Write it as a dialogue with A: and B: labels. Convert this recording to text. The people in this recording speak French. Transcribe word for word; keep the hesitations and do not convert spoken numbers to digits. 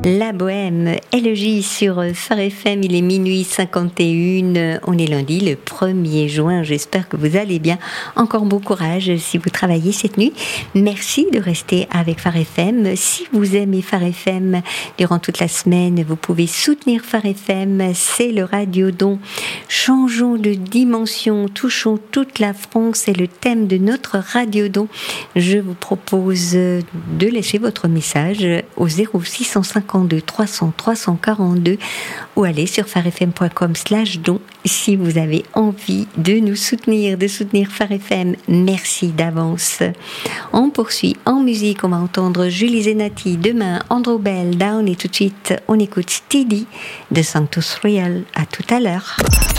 A: La Bohème, L E J sur Phare F M, il est minuit cinquante et un, on est lundi le premier juin, j'espère que vous allez bien. Encore bon courage si vous travaillez cette nuit. Merci de rester avec Phare F M. Si vous aimez Phare F M durant toute la semaine, vous pouvez soutenir Phare F M, c'est le Radio-Don. Changeons de dimension, touchons toute la France, c'est le thème de notre Radio-Don. Je vous propose de laisser votre message au zéro six cent cinquante-deux trois cents trois cent quarante-deux ou aller sur pharefm point com slash don si vous avez envie de nous soutenir, de soutenir Phare F M. Merci d'avance. On poursuit en musique, on va entendre Julie Zenati, demain Andrew Bell, Down, et tout de suite on écoute Steady de Sanctus Real. À tout à l'heure.